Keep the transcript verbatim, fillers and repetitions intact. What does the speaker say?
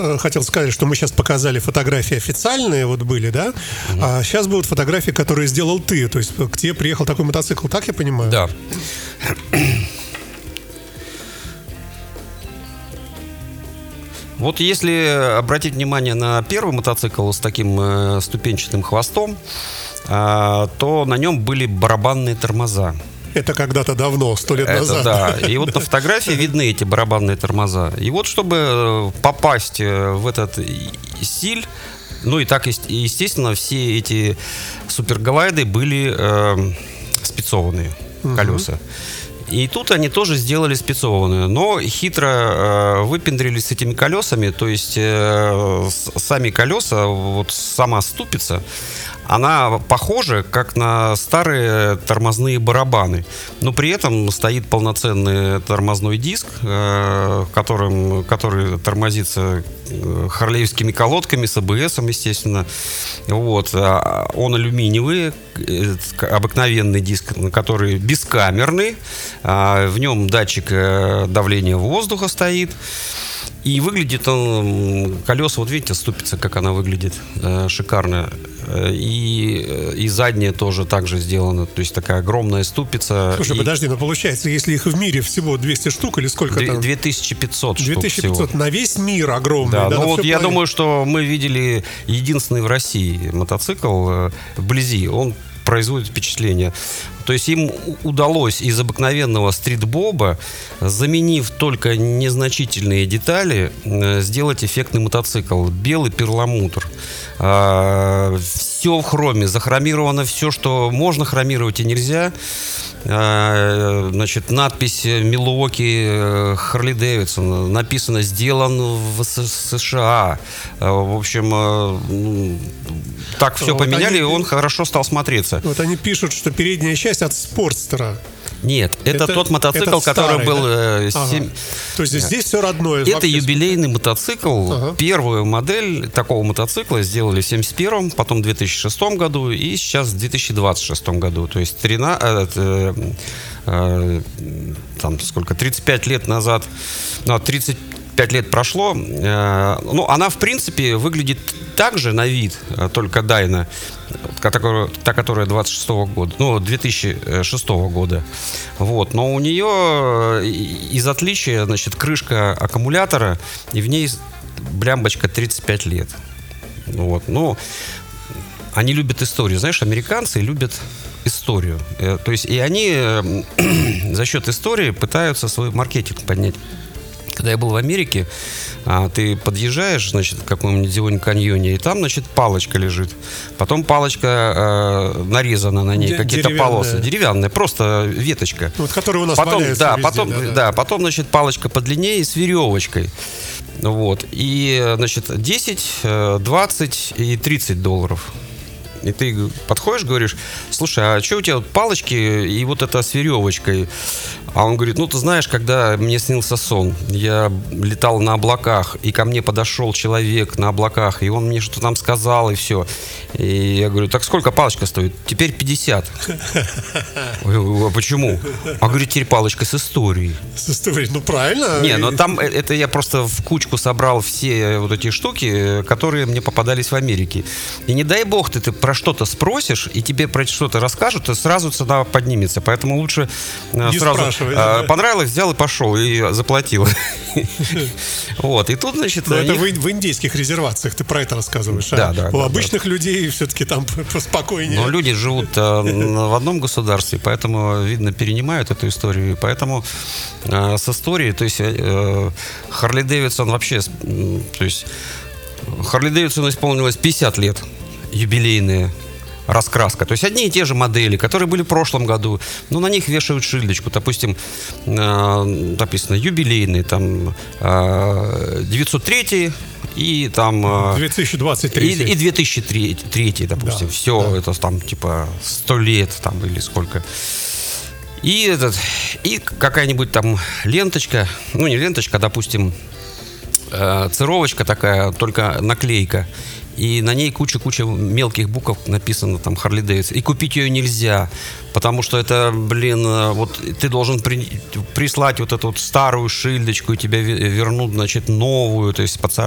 э, хотел сказать, что мы сейчас показали фотографии официальные, вот были, да? Mm-hmm. А сейчас будут фотографии, которые сделал ты. То есть к тебе приехал такой мотоцикл, так я понимаю? Да. Вот если обратить внимание на первый мотоцикл с таким э, ступенчатым хвостом, э, то на нем были барабанные тормоза. Это когда-то давно, сто лет Это, назад. Да, и вот на фотографии видны эти барабанные тормоза. И вот чтобы попасть в этот стиль, ну и так, естественно, все эти суперглайды были э, спецованные угу. колеса. И тут они тоже сделали спецованные, но хитро э, выпендрились с этими колесами, то есть э, сами колеса, вот сама ступица, она похожа как на старые тормозные барабаны, но при этом стоит полноценный тормозной диск, э, которым, который тормозится харлеевскими колодками с АБСом, естественно. Вот. Он алюминиевый, обыкновенный диск, который бескамерный, в нем датчик давления воздуха стоит. И выглядит он, колеса, вот видите, ступица, как она выглядит, э, шикарно. И, и задняя тоже так же сделана, то есть такая огромная ступица. Слушай, и... подожди, но получается, если их в мире всего двести штук или сколько там? две тысячи пятьсот штук две тысячи пятьсот всего. На весь мир огромный. Да, да, ну вот я планету. думаю, что мы видели единственный в России мотоцикл э, вблизи, он производит впечатление. То есть им удалось из обыкновенного стритбоба, заменив только незначительные детали, сделать эффектный мотоцикл. Белый перламутр. Все в хроме. Захромировано все, что можно хромировать и нельзя. Значит, надпись Milwaukee Harley Davidson. Написано «Сделан в США». В общем, так все вот поменяли, они... и он хорошо стал смотреться. Вот они пишут, что передняя часть от Спортстера. Нет, это, это тот мотоцикл, это который старый, был... Да? семь... Ага. То есть здесь все родное. Это юбилейный мотоцикл. Ага. Первую модель такого мотоцикла сделали в семьдесят первом, потом в две тысячи шестом году и сейчас в две тысячи двадцать шестом году. То есть тринадцать, э, э, там сколько, тридцать пять лет назад, ну, тридцать пять лет прошло. Э, ну, она, в принципе, выглядит так же на вид, только Дайна, та, та, которая двадцать шестого года, ну, две тысячи шестого года. Вот. Но у нее из отличия, значит, крышка аккумулятора, и в ней блямбочка тридцать пять лет. Вот. Ну, они любят историю. Знаешь, американцы любят историю. То есть, и они за счет истории пытаются свой маркетинг поднять. Когда я был в Америке, ты подъезжаешь, значит, к какому-нибудь Зеленому каньоне, и там, значит, палочка лежит. Потом палочка э, нарезана на ней, какие-то полосы. Деревянная, просто веточка. Вот, которая у нас потом, валяется да, везде, потом, да, да. да, потом, значит, палочка подлиннее с веревочкой. Вот. И, значит, десять, двадцать и тридцать долларов. И ты подходишь, говоришь: слушай, а что у тебя вот палочки и вот это с веревочкой? А он говорит: ну, ты знаешь, когда мне снился сон, я летал на облаках, и ко мне подошел человек на облаках, и он мне что-то там сказал, и все. И я говорю: так сколько палочка стоит? Теперь пятьдесят. Я говорю: а почему? А говорит: теперь палочка с историей. С историей, ну правильно. Не, но там это я просто в кучку собрал все вот эти штуки, которые мне попадались в Америке. И не дай бог ты, ты про что-то спросишь, и тебе про что-то расскажут, и сразу цена поднимется. Поэтому лучше не сразу да. понравилось, взял и пошел, и заплатил. Вот, и тут, значит... Но это в индейских резервациях ты про это рассказываешь. Да, да. У обычных людей все-таки там поспокойнее. Но люди живут в одном государстве, поэтому, видно, перенимают эту историю. Поэтому с историей, то есть Харли Дэвидсон вообще, то есть Харли Дэвидсону исполнилось пятьдесят лет, юбилейные. Раскраска. То есть одни и те же модели, которые были в прошлом году, но на них вешают шильдочку. Допустим, э, написано юбилейный, там э, девятьсот три и там... Э, две тысячи двадцать три. И, и две тысячи три, допустим. Да, все да. это там типа сто лет там или сколько. И, этот, и какая-нибудь там ленточка, ну не ленточка, а, допустим, э, цировочка такая, только наклейка. И на ней куча-куча мелких букв написано там Harley Davidson. И купить ее нельзя, потому что это, блин, вот ты должен при, прислать вот эту вот старую шильдочку, и тебе вернут, значит, новую, то есть